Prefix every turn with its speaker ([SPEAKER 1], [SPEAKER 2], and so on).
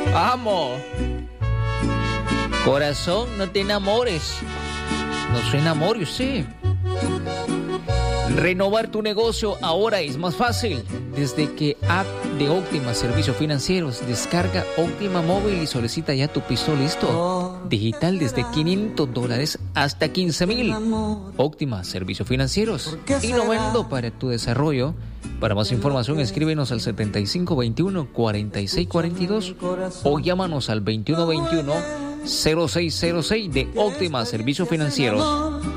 [SPEAKER 1] Vamos. Corazón, no te enamores. No se enamore usted. Renovar tu negocio ahora es más fácil. Desde que app de Óptima Servicios Financieros, descarga Óptima Móvil y solicita ya tu piso listo. Digital desde $500 hasta 15,000. Óptima Servicios Financieros, innovando para tu desarrollo. Para más información, escríbenos al 7521-4642 o llámanos al 2121-0606 de Óptima Servicios Financieros.